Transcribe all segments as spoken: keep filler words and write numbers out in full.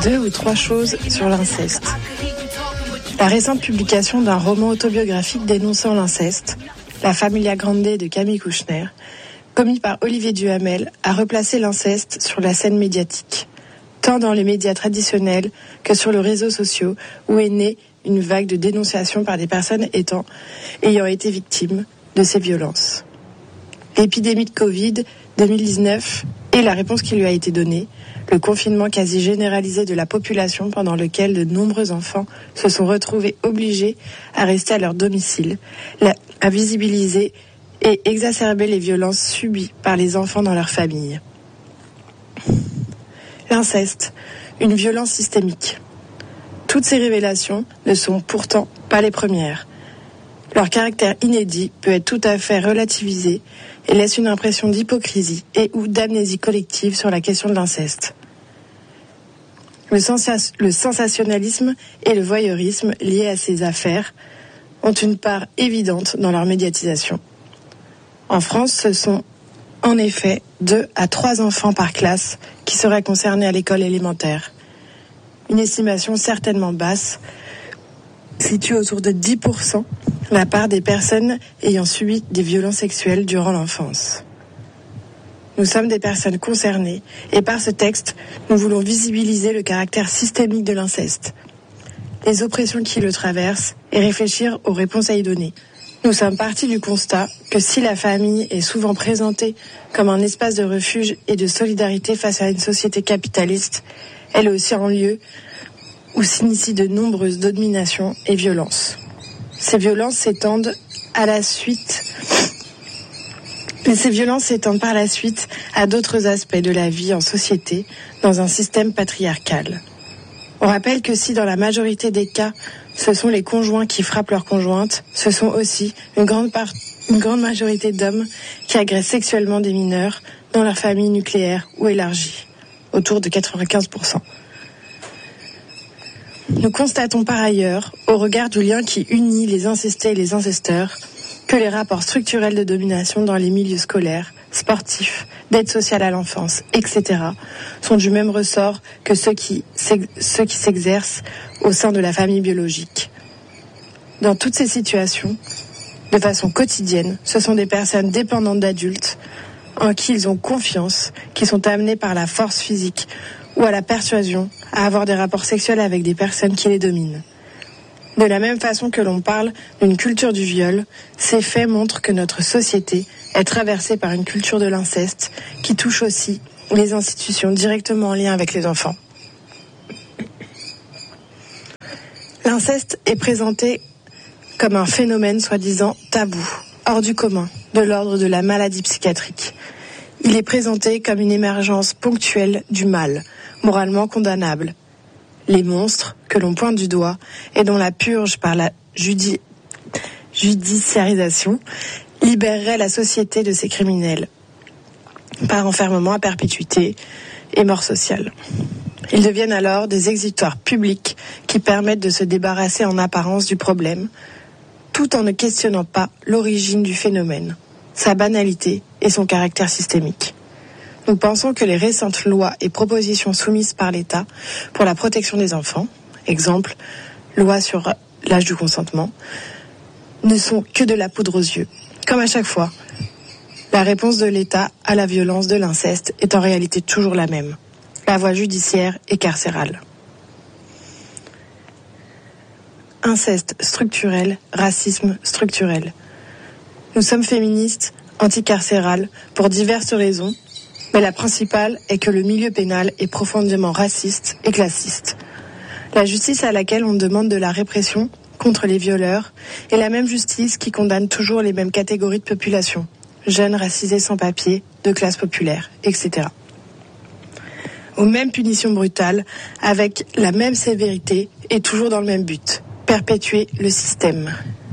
Deux ou trois choses sur l'inceste. La récente publication d'un roman autobiographique dénonçant l'inceste, La Familia Grande de Camille Kouchner, commis par Olivier Duhamel, a replacé l'inceste sur la scène médiatique, tant dans les médias traditionnels que sur les réseaux sociaux, où est née une vague de dénonciation par des personnes étant, ayant été victimes de ces violences. L'épidémie de Covid deux mille dix-neuf et la réponse qui lui a été donnée, le confinement quasi généralisé de la population pendant lequel de nombreux enfants se sont retrouvés obligés à rester à leur domicile, à visibiliser et exacerber les violences subies par les enfants dans leur famille. L'inceste, une violence systémique. Toutes ces révélations ne sont pourtant pas les premières. Leur caractère inédit peut être tout à fait relativisé et laisse une impression d'hypocrisie et ou d'amnésie collective sur la question de l'inceste. Le, sens- le sensationnalisme et le voyeurisme liés à ces affaires ont une part évidente dans leur médiatisation. En France, ce sont en effet deux à trois enfants par classe qui seraient concernés à l'école élémentaire. Une estimation certainement basse situe autour de dix pour cent la part des personnes ayant subi des violences sexuelles durant l'enfance. Nous sommes des personnes concernées et par ce texte, nous voulons visibiliser le caractère systémique de l'inceste, les oppressions qui le traversent et réfléchir aux réponses à y donner. Nous sommes partis du constat que si la famille est souvent présentée comme un espace de refuge et de solidarité face à une société capitaliste, elle est aussi un lieu où s'initient de nombreuses dominations et violences. Ces violences s'étendent à la suite, mais ces violences s'étendent par la suite à d'autres aspects de la vie en société dans un système patriarcal. On rappelle que si dans la majorité des cas, ce sont les conjoints qui frappent leurs conjointes, ce sont aussi une grande, part, une grande majorité d'hommes qui agressent sexuellement des mineurs dans leur famille nucléaire ou élargie, autour de quatre-vingt-quinze pour cent. Nous constatons par ailleurs, au regard du lien qui unit les incestés et les incesteurs, que les rapports structurels de domination dans les milieux scolaires, sportifs, d'aide sociale à l'enfance, et cetera, sont du même ressort que ceux qui, ceux qui s'exercent au sein de la famille biologique. Dans toutes ces situations, de façon quotidienne, ce sont des personnes dépendantes d'adultes en qui ils ont confiance, qui sont amenées par la force physique ou à la persuasion à avoir des rapports sexuels avec des personnes qui les dominent. De la même façon que l'on parle d'une culture du viol, ces faits montrent que notre société est traversée par une culture de l'inceste qui touche aussi les institutions directement en lien avec les enfants. L'inceste est présenté comme un phénomène soi-disant tabou, hors du commun, de l'ordre de la maladie psychiatrique. Il est présenté comme une émergence ponctuelle du mal, moralement condamnable. Les monstres que l'on pointe du doigt et dont la purge par la judi- judiciarisation libérerait la société de ces criminels par enfermement à perpétuité et mort sociale. Ils deviennent alors des exutoires publics qui permettent de se débarrasser en apparence du problème, tout en ne questionnant pas l'origine du phénomène, sa banalité et son caractère systémique. Nous pensons que les récentes lois et propositions soumises par l'État pour la protection des enfants, exemple, loi sur l'âge du consentement, ne sont que de la poudre aux yeux. Comme à chaque fois, la réponse de l'État à la violence de l'inceste est en réalité toujours la même, la voie judiciaire et carcérale. Inceste structurel, racisme structurel. Nous sommes féministes, anticarcérales, pour diverses raisons, mais la principale est que le milieu pénal est profondément raciste et classiste. La justice à laquelle on demande de la répression contre les violeurs est la même justice qui condamne toujours les mêmes catégories de population, jeunes racisés sans papier, de classe populaire, et cetera. Aux mêmes punitions brutales, avec la même sévérité et toujours dans le même but, perpétuer le système.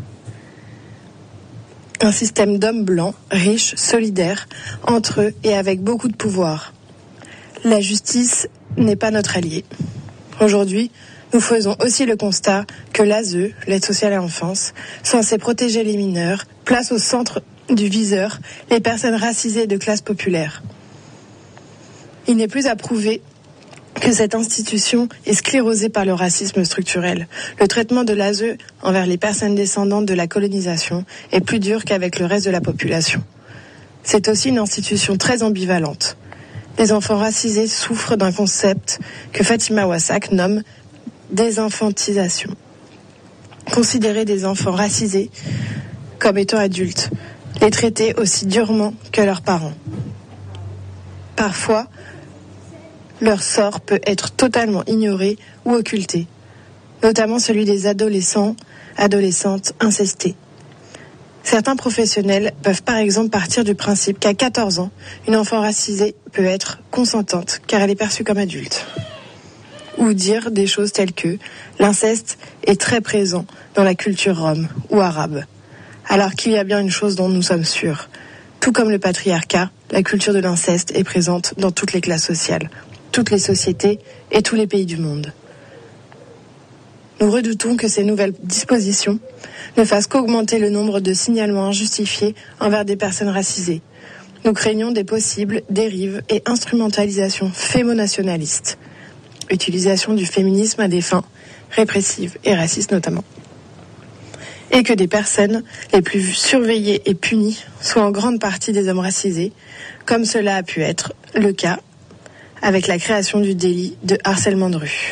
Un système d'hommes blancs, riches, solidaires, entre eux et avec beaucoup de pouvoir. La justice n'est pas notre allié. Aujourd'hui, nous faisons aussi le constat que l'A S E, l'aide sociale à l'enfance, censée protéger les mineurs, place au centre du viseur les personnes racisées de classe populaire. Il n'est plus à prouver que cette institution est sclérosée par le racisme structurel. Le traitement de l'A S E envers les personnes descendantes de la colonisation est plus dur qu'avec le reste de la population. C'est aussi une institution très ambivalente. Les enfants racisés souffrent d'un concept que Fatima Wassak nomme désinfantisation. Considérer des enfants racisés comme étant adultes, les traiter aussi durement que leurs parents. Parfois, leur sort peut être totalement ignoré ou occulté, notamment celui des adolescents, adolescentes incestés. Certains professionnels peuvent par exemple partir du principe qu'à quatorze ans, une enfant racisée peut être consentante car elle est perçue comme adulte. Ou dire des choses telles que l'inceste est très présent dans la culture rome ou arabe. Alors qu'il y a bien une chose dont nous sommes sûrs. Tout comme le patriarcat, la culture de l'inceste est présente dans toutes les classes sociales, toutes les sociétés et tous les pays du monde. Nous redoutons que ces nouvelles dispositions ne fassent qu'augmenter le nombre de signalements injustifiés envers des personnes racisées. Nous craignons des possibles dérives et instrumentalisations fémonationalistes, utilisation du féminisme à des fins répressives et racistes notamment. Et que des personnes les plus surveillées et punies soient en grande partie des hommes racisés, comme cela a pu être le cas avec la création du délit de harcèlement de rue.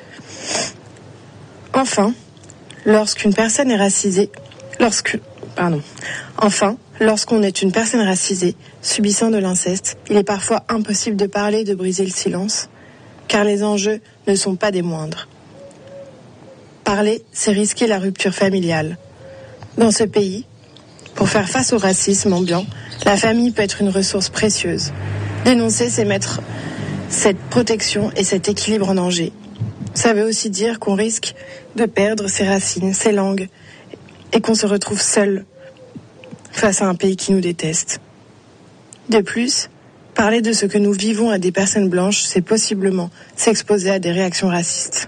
Enfin, lorsqu'une personne est racisée, lorsque, pardon, enfin, lorsqu'on est une personne racisée subissant de l'inceste, il est parfois impossible de parler et de briser le silence, car les enjeux ne sont pas des moindres. Parler, c'est risquer la rupture familiale. Dans ce pays, pour faire face au racisme ambiant, la famille peut être une ressource précieuse. Dénoncer, c'est mettre cette protection et cet équilibre en danger. Ça veut aussi dire qu'on risque de perdre ses racines, ses langues, et qu'on se retrouve seul face à un pays qui nous déteste. De plus, parler de ce que nous vivons à des personnes blanches, c'est possiblement s'exposer à des réactions racistes.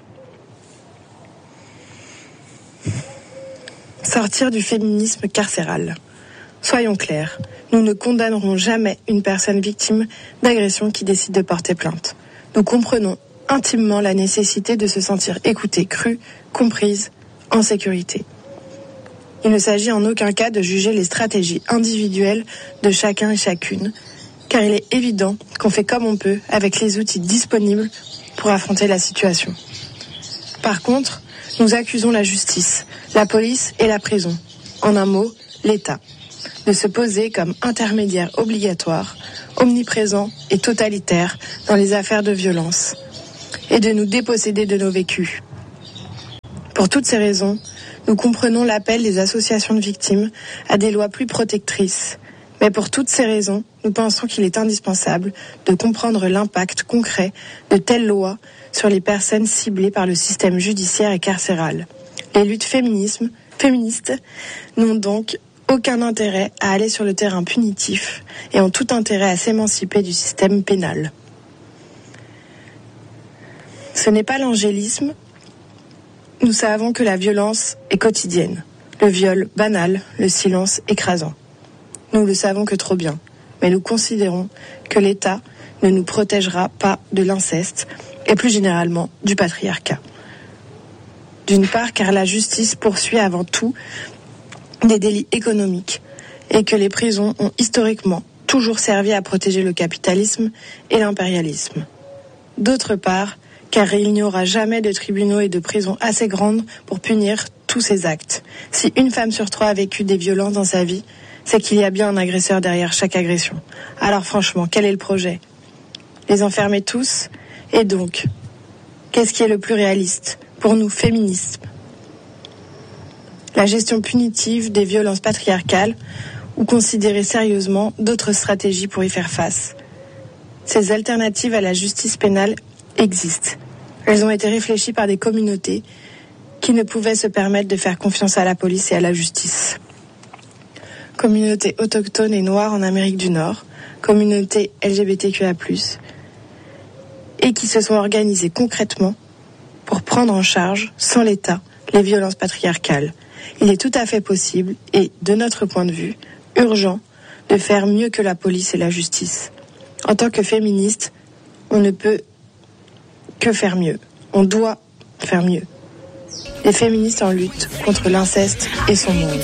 Sortir du féminisme carcéral. Soyons clairs, nous ne condamnerons jamais une personne victime d'agression qui décide de porter plainte. Nous comprenons intimement la nécessité de se sentir écoutée, crue, comprise, en sécurité. Il ne s'agit en aucun cas de juger les stratégies individuelles de chacun et chacune, car il est évident qu'on fait comme on peut avec les outils disponibles pour affronter la situation. Par contre, nous accusons la justice, la police et la prison, en un mot, l'État, de se poser comme intermédiaire obligatoire, omniprésent et totalitaire dans les affaires de violence, et de nous déposséder de nos vécus. Pour toutes ces raisons, nous comprenons l'appel des associations de victimes à des lois plus protectrices. Mais pour toutes ces raisons, nous pensons qu'il est indispensable de comprendre l'impact concret de telles lois sur les personnes ciblées par le système judiciaire et carcéral. Les luttes féminisme, féministes n'ont donc aucun intérêt à aller sur le terrain punitif et ont tout intérêt à s'émanciper du système pénal. Ce n'est pas l'angélisme. Nous savons que la violence est quotidienne, le viol banal, le silence écrasant. Nous le savons que trop bien, mais nous considérons que l'État ne nous protégera pas de l'inceste et plus généralement du patriarcat. D'une part, car la justice poursuit avant tout des délits économiques et que les prisons ont historiquement toujours servi à protéger le capitalisme et l'impérialisme. D'autre part, car il n'y aura jamais de tribunaux et de prisons assez grandes pour punir tous ces actes. Si une femme sur trois a vécu des violences dans sa vie, c'est qu'il y a bien un agresseur derrière chaque agression. Alors franchement, quel est le projet ? Les enfermer tous ? Et donc, qu'est-ce qui est le plus réaliste pour nous, féministes ? La gestion punitive des violences patriarcales ou considérer sérieusement d'autres stratégies pour y faire face. Ces alternatives à la justice pénale existent. Elles ont été réfléchies par des communautés qui ne pouvaient se permettre de faire confiance à la police et à la justice. Communautés autochtones et noires en Amérique du Nord, communautés L G B T Q I A plus, et qui se sont organisées concrètement pour prendre en charge, sans l'État, les violences patriarcales. Il est tout à fait possible, et de notre point de vue, urgent, de faire mieux que la police et la justice. En tant que féministe, on ne peut que faire mieux. On doit faire mieux. Les féministes en lutte contre l'inceste et son monde.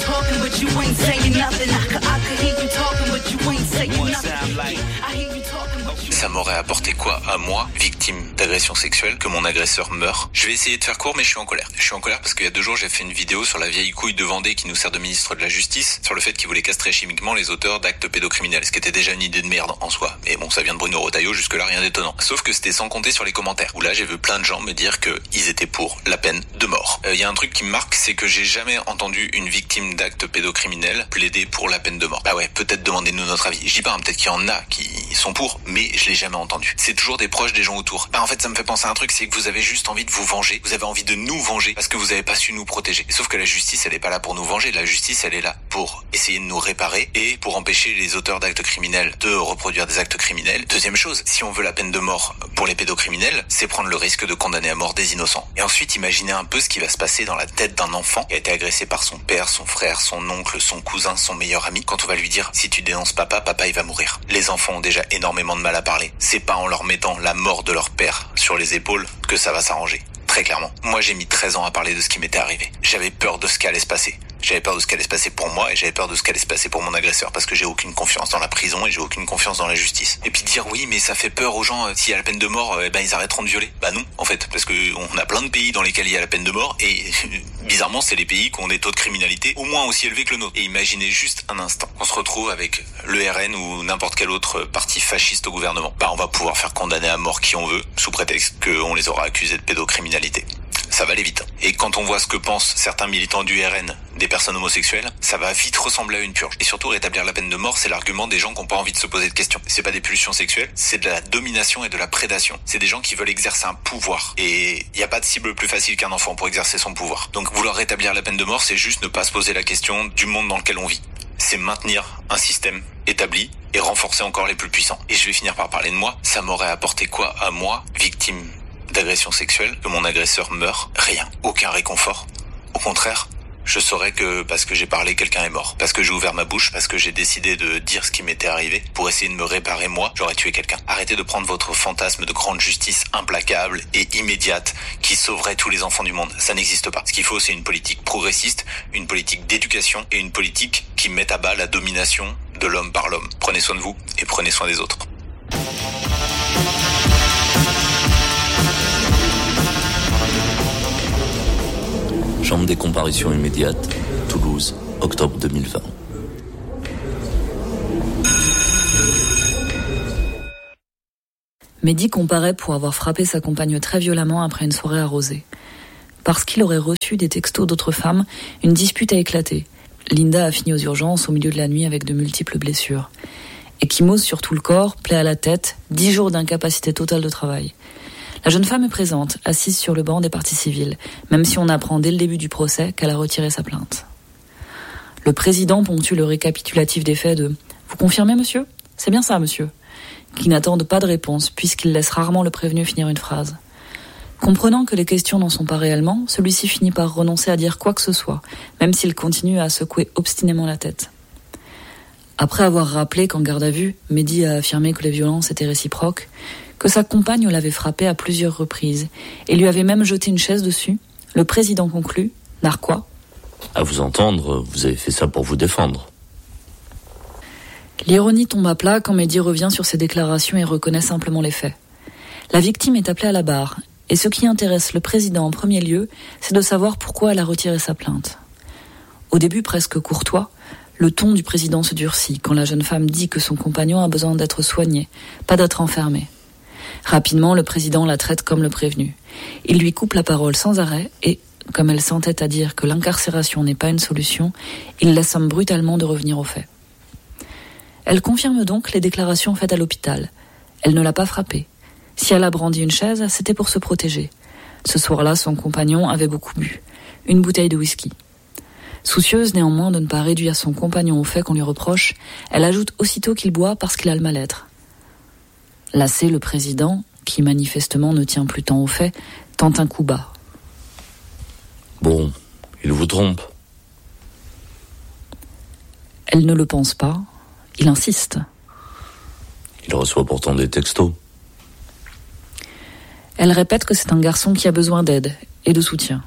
Ça m'aurait apporté quoi à moi, victime d'agression sexuelle, que mon agresseur meure? Je vais essayer de faire court, mais je suis en colère. Je suis en colère parce qu'il y a deux jours, j'ai fait une vidéo sur la vieille couille de Vendée qui nous sert de ministre de la Justice, sur le fait qu'il voulait castrer chimiquement les auteurs d'actes pédocriminels, ce qui était déjà une idée de merde en soi. Mais bon, ça vient de Bruno Retailleau, jusque-là rien d'étonnant. Sauf que c'était sans compter sur les commentaires, où là j'ai vu plein de gens me dire qu'ils étaient pour la peine de mort. Il euh, y a un truc qui me marque, c'est que j'ai jamais entendu une victime d'actes pédocriminels plaider pour la peine de mort. Bah ouais, peut-être demandez-nous notre avis. Je dis pas, hein, peut-être qu'il y en a qui sont pour, mais je l'ai jamais entendu. C'est toujours des proches des gens autour. Bah en fait ça me fait penser à un truc, c'est que vous avez juste envie de vous venger, vous avez envie de nous venger parce que vous avez pas su nous protéger. Sauf que la justice elle est pas là pour nous venger, la justice elle est là pour essayer de nous réparer et pour empêcher les auteurs d'actes criminels de reproduire des actes criminels. Deuxième chose, si on veut la peine de mort pour les pédocriminels, c'est prendre le risque de condamner à mort des innocents. Et ensuite imaginez un peu ce qui va se passer dans la tête d'un enfant qui a été agressé par son père, son frère, son oncle, son cousin, son meilleur ami, quand on va lui dire si tu dénonces papa, papa il va mourir. Les enfants ont déjà énormément de mal à parler. C'est pas en leur mettant la mort de leur père sur les épaules que ça va s'arranger. Très clairement. Moi j'ai mis treize ans à parler de ce qui m'était arrivé. J'avais peur de ce qui allait se passer. J'avais peur de ce qui allait se passer pour moi et j'avais peur de ce qui allait se passer pour mon agresseur parce que j'ai aucune confiance dans la prison et j'ai aucune confiance dans la justice. Et puis dire oui mais ça fait peur aux gens, euh, s'il y a la peine de mort, euh, eh ben ils arrêteront de violer. Bah non en fait, parce que on a plein de pays dans lesquels il y a la peine de mort et bizarrement c'est les pays qui ont des taux de criminalité au moins aussi élevés que le nôtre. Et imaginez juste un instant, on se retrouve avec le R N ou n'importe quel autre parti fasciste au gouvernement. Bah on va pouvoir faire condamner à mort qui on veut sous prétexte qu'on les aura accusés de pédocriminalité. Ça va aller vite. Et quand on voit ce que pensent certains militants du R N des personnes homosexuelles, ça va vite ressembler à une purge. Et surtout, rétablir la peine de mort, c'est l'argument des gens qui n'ont pas envie de se poser de questions. C'est pas des pulsions sexuelles, c'est de la domination et de la prédation. C'est des gens qui veulent exercer un pouvoir. Et il n'y a pas de cible plus facile qu'un enfant pour exercer son pouvoir. Donc vouloir rétablir la peine de mort, c'est juste ne pas se poser la question du monde dans lequel on vit. C'est maintenir un système établi et renforcer encore les plus puissants. Et je vais finir par parler de moi. Ça m'aurait apporté quoi à moi, victime d'agression sexuelle, que mon agresseur meure? Rien. Aucun réconfort. Au contraire, je saurais que parce que j'ai parlé, quelqu'un est mort. Parce que j'ai ouvert ma bouche, parce que j'ai décidé de dire ce qui m'était arrivé, pour essayer de me réparer moi, j'aurais tué quelqu'un. Arrêtez de prendre votre fantasme de grande justice implacable et immédiate qui sauverait tous les enfants du monde. Ça n'existe pas. Ce qu'il faut, c'est une politique progressiste, une politique d'éducation et une politique qui mette à bas la domination de l'homme par l'homme. Prenez soin de vous et prenez soin des autres. Chambre des comparutions immédiates, Toulouse, octobre deux mille vingt. Mehdi comparaît pour avoir frappé sa compagne très violemment après une soirée arrosée. Parce qu'il aurait reçu des textos d'autres femmes, une dispute a éclaté. Linda a fini aux urgences au milieu de la nuit avec de multiples blessures. Ecchymose sur tout le corps, plaie à la tête, dix jours d'incapacité totale de travail. La jeune femme est présente, assise sur le banc des parties civiles, même si on apprend dès le début du procès qu'elle a retiré sa plainte. Le président ponctue le récapitulatif des faits de « Vous confirmez, monsieur ? C'est bien ça, monsieur ?» qui n'attendent pas de réponse, puisqu'il laisse rarement le prévenu finir une phrase. Comprenant que les questions n'en sont pas réellement, celui-ci finit par renoncer à dire quoi que ce soit, même s'il continue à secouer obstinément la tête. Après avoir rappelé qu'en garde à vue, Mehdi a affirmé que les violences étaient réciproques, que sa compagne l'avait frappé à plusieurs reprises et lui avait même jeté une chaise dessus, le président conclut, narquois. À vous entendre, vous avez fait ça pour vous défendre. L'ironie tombe à plat quand Mehdi revient sur ses déclarations et reconnaît simplement les faits. La victime est appelée à la barre, et ce qui intéresse le président en premier lieu, c'est de savoir pourquoi elle a retiré sa plainte. Au début presque courtois, le ton du président se durcit quand la jeune femme dit que son compagnon a besoin d'être soigné, pas d'être enfermé. Rapidement, le président la traite comme le prévenu. Il lui coupe la parole sans arrêt et, comme elle s'entête à dire que l'incarcération n'est pas une solution, il la somme brutalement de revenir aux faits. Elle confirme donc les déclarations faites à l'hôpital. Elle ne l'a pas frappé. Si elle a brandi une chaise, c'était pour se protéger. Ce soir-là, son compagnon avait beaucoup bu. Une bouteille de whisky. Soucieuse néanmoins de ne pas réduire son compagnon au fait qu'on lui reproche, elle ajoute aussitôt qu'il boit parce qu'il a le mal-être. Lassé, le président, qui manifestement ne tient plus tant au fait, tente un coup bas. Bon, il vous trompe. Elle ne le pense pas, il insiste. Il reçoit pourtant des textos. Elle répète que c'est un garçon qui a besoin d'aide et de soutien.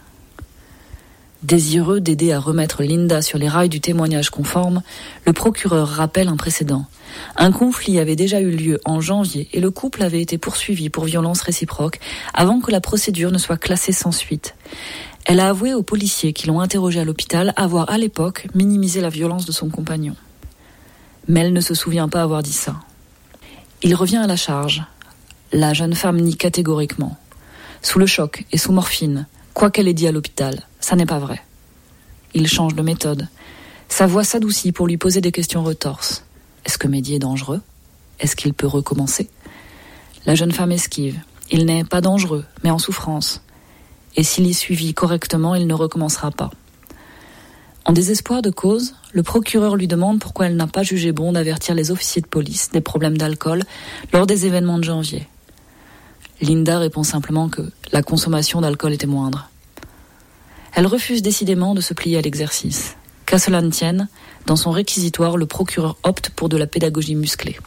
Désireux d'aider à remettre Linda sur les rails du témoignage conforme, le procureur rappelle un précédent. Un conflit avait déjà eu lieu en janvier et le couple avait été poursuivi pour violence réciproque avant que la procédure ne soit classée sans suite. Elle a avoué aux policiers qui l'ont interrogée à l'hôpital avoir à l'époque minimisé la violence de son compagnon. Mais elle ne se souvient pas avoir dit ça. Il revient à la charge. La jeune femme nie catégoriquement. Sous le choc et sous morphine, quoi qu'elle ait dit à l'hôpital, ça n'est pas vrai. Il change de méthode. Sa voix s'adoucit pour lui poser des questions retorses. Est-ce que Mehdi est dangereux ? Est-ce qu'il peut recommencer ? La jeune femme esquive. Il n'est pas dangereux, mais en souffrance. Et s'il est suivi correctement, il ne recommencera pas. En désespoir de cause, le procureur lui demande pourquoi elle n'a pas jugé bon d'avertir les officiers de police des problèmes d'alcool lors des événements de janvier. Linda répond simplement que la consommation d'alcool était moindre. Elle refuse décidément de se plier à l'exercice. Qu'à cela ne tienne, dans son réquisitoire, le procureur opte pour de la pédagogie musclée.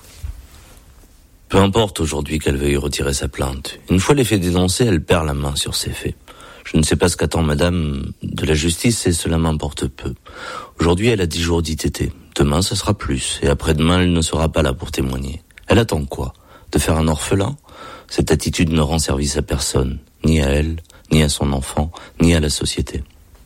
Peu importe aujourd'hui qu'elle veuille retirer sa plainte. Une fois les faits dénoncés, elle perd la main sur ces faits. Je ne sais pas ce qu'attend madame de la justice et cela m'importe peu. Aujourd'hui, elle a dix jours d'I T T. Demain, ça sera plus. Et après-demain, elle ne sera pas là pour témoigner. Elle attend quoi ? De faire un orphelin ? Cette attitude ne rend service à personne. Ni à elle, ni à son enfant, ni à la société.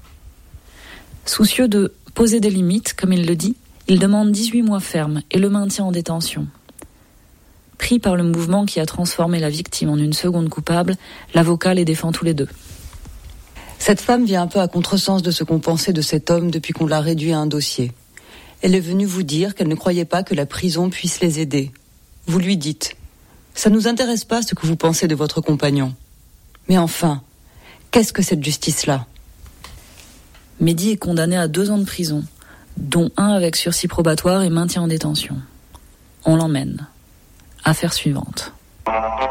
Soucieux de poser des limites, comme il le dit, il demande dix-huit mois fermes et le maintient en détention. Pris par le mouvement qui a transformé la victime en une seconde coupable, l'avocat les défend tous les deux. Cette femme vient un peu à contresens de ce qu'on pensait de cet homme depuis qu'on l'a réduit à un dossier. Elle est venue vous dire qu'elle ne croyait pas que la prison puisse les aider. Vous lui dites « Ça ne nous intéresse pas ce que vous pensez de votre compagnon. » Mais enfin, qu'est-ce que cette justice-là ? Mehdi est condamné à deux ans de prison, dont un avec sursis probatoire et maintien en détention. On l'emmène. Affaire suivante.